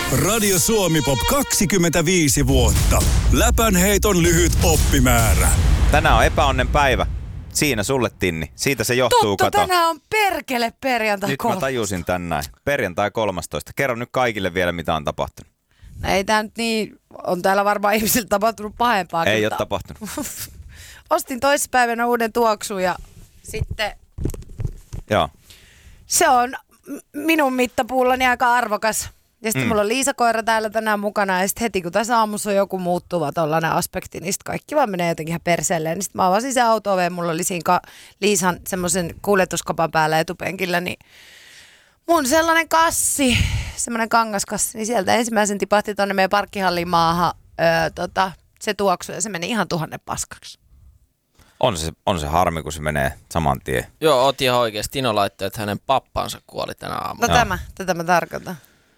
Radio Suomi Pop 25 vuotta. Läpänheiton lyhyt oppimäärä. Tänään on epäonnen päivä. Siinä sulle, Tinni. Siitä se johtuu, Totta, tänään on perkele perjantai 13. Nyt mä tajusin tän näin. Perjantai 13. Kerro nyt kaikille vielä, mitä on tapahtunut. No ei tää nyt niin, on täällä varmaan ihmisillä tapahtunut pahempaa. Ei ole tapahtunut. Ostin toissapäivänä uuden tuoksun ja sitten Joo. se on minun mittapuullani aika arvokas. Ja sitten mulla on Liisa-koira täällä tänään mukana ja sitten heti kun tässä aamussa on joku muuttuva tollainen aspekti, niin sitten kaikki vaan menee jotenkin ihan perseelleen. Niin sitten mä avasin se auto-ove, mulla oli siinä Liisan semmoisen kuljetuskapan päällä etupenkillä, niin mun sellainen kassi, semmoinen kangaskassi, niin sieltä ensimmäisen tipahti tonne meidän parkkihalliin maahan se tuoksu ja se meni ihan 1000 paskaksi. On se harmi, kun se menee saman tien. Joo, oot ihan oikeesti. Tino laittoi, että hänen pappansa kuoli tänä aamuna. No tätä mä tarkoitan.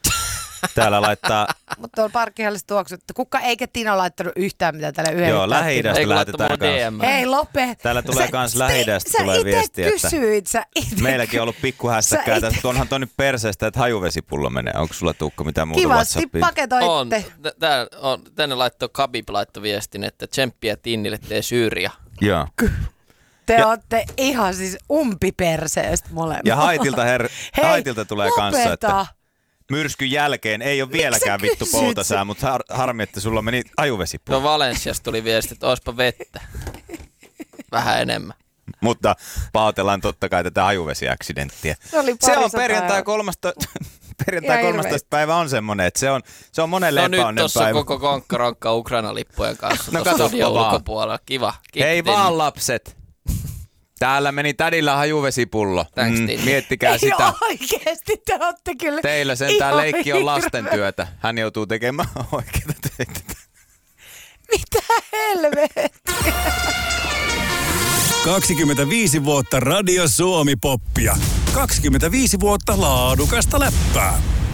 Täällä laittaa... Mutta tuolla parkkihallissa tuoksu, että kuka eikä Tino laittanut yhtään mitään tälle yhdelle. Joo, Lähi-idästä lähetetään kanssa. Hei, lopet. Täällä tulee kans Lähi-idästä tulee viesti, että meilläkin on ollut pikkuhässäkkää, että onhan toi nyt perseestä, että hajuvesipullo menee. Onko sulla, Tuukka, mitään muuta WhatsAppia? Kivasti paketoitte. Tänne Khabib laittoi viestin, että tsemppiä Tinnille tee Syyria. Joo. Te ootte ihan siis umpiperseestä molemmat. Ja Haitilta tulee kanssa, että lopeta. myrskyn jälkeen ei ole vieläkään vittu poutasää, mutta harmi, että sulla meni ajuvesipullo. No Valensiasta tuli viesti, että oispa vettä. Vähän enemmän. Mutta pahoitellaan totta kai tätä ajuvesiaksidenttiä. Se on perjantai 13. Perjantai 13. päivä on semmoinen, että se on monelle epäonnen päivä. No nyt tossa koko konkkaronkka Ukraina-lippujen kanssa tuossa studion ulkopuolella. Kiva. Hei vaan lapset. Täällä meni tädillä hajuvesipullo. Miettikää sitä. Ei oikeesti, te ootte kyllä. Teillä sentään leikki on lastentyötä. Hän joutuu tekemään oikeita töitä. Mitä helvettiä? 25 vuotta Radio Suomi Poppia. 25 vuotta laadukasta läppää.